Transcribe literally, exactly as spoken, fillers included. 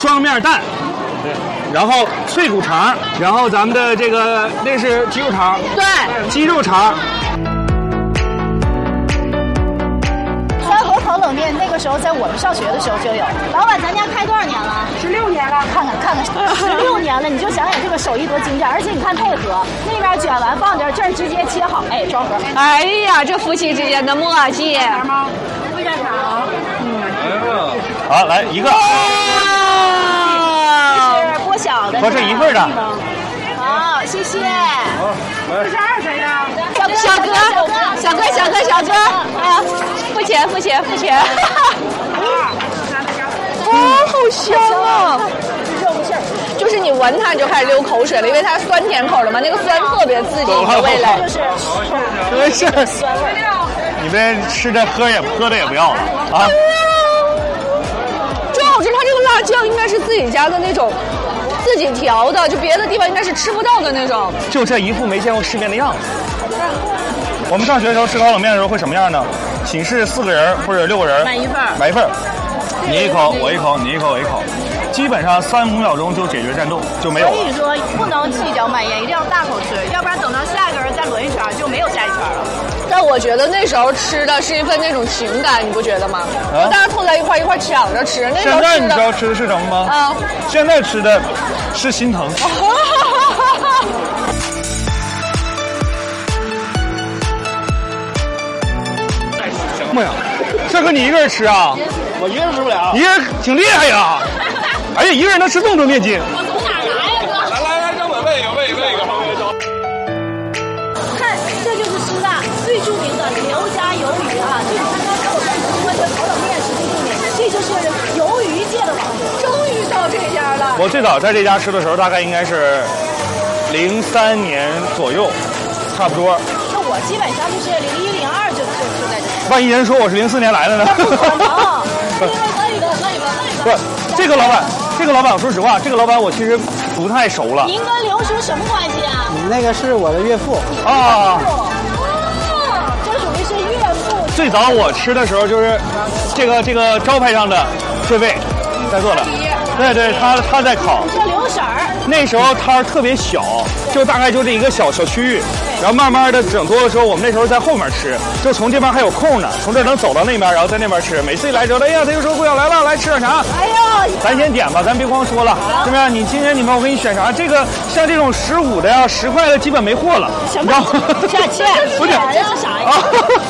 双面蛋，对，然后脆骨肠，然后咱们的这个那是鸡肉肠， 对， 鸡肉肠。 酸河烤冷面那个时候在我们上学的时候就有。老板，咱家开多少年了？ 十六年了。 看看看看，十六年了，你就想想这个手艺多精湛，而且你看配合，那边卷完放这儿，这儿直接切好，哎，装盒。 哎呀，这夫妻之间的默契。 吗？会干啥？ 嗯，好，来一个。 哇！ 是剥小的。 不是一份的。 好，谢谢。 好，来。 这是二谁的？ 小哥，小哥，小哥，小哥啊！付钱，付钱，付钱。哇，好香啊！ 肉馅儿， 就是你闻它你就开始流口水了，因为它是酸甜口的嘛，那个酸特别刺激你的味蕾。 就是真是酸味。 你们吃的喝也喝的也不要了啊！ 真好吃，它这个辣酱应该是自己家的那种，自己调的，就别的地方应该是吃不到的那种。 就这一副没见过世面的样子。我们上学的时候吃烤冷面的时候会什么样呢？寝室四个人或者六个人买一份买一份你一口我一口，你一口我一口，基本上三五秒钟就解决战斗，就没有了。 所以说不能细嚼慢咽，一定要大口吃，要不然等到下一个人再轮一圈就没有下一圈了。 但我觉得那时候吃的是一份那种情感，你不觉得吗？ 啊、 大家凑在一块一块抢着吃。那时候现在你知道吃的是什么吗？ 啊， 现在吃的是心疼。妈呀，这可你一个人吃啊？ 我一个人吃不了。 一个人挺厉害呀！哎呀，一个人能吃这么多面筋。 我从哪来呀，哥？ 来来来，让我喂一个，喂一个，喂一个。 看，这就是师大最著名的刘家鱿鱼啊！这是刚刚我们说的烤冷面是最著名的，这就是鱿鱼界的王者。 终于到这家了。 我最早在这家吃的时候，大概应该是零三年左右，差不多。 那我基本上就是零一零二就就就在这。 万一人说我是零四年来的呢？ 不可能，因为可以的，可以的，可以的。 不是这个老板，这个老板，说实话，这个老板我其实不太熟了。 您跟刘叔什么关系啊？ 那个是我的岳父啊。 哦，这属于是岳父。 最早我吃的时候就是这个这个招牌上的这位在做的，对对，他他在烤。 叫刘婶儿。 那时候摊儿特别小，就大概就这一个小小区域，然后慢慢的整多的时候，我们那时候在后面吃，就从这边还有空呢，从这儿能走到那边，然后在那边吃。每次一来之后，哎呀，他就说姑娘来了，来吃点啥？ 哎呦， 咱先点吧，咱别光说了，怎么样？你今天你们我给你选啥？这个像这种十五的呀、十块的，基本没货了。 什么？这这不是啥呀？ 啊。